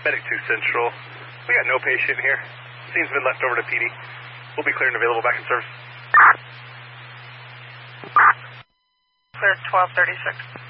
Medic 2 Central. We got no patient here. Scene's been left over to PD. We'll be clear and available back in service. Clear 1236.